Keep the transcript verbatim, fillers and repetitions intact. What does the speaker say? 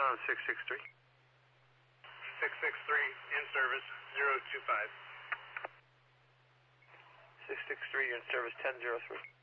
on six six three. six six three, in service, zero two five. six six three, in service, ten zero three.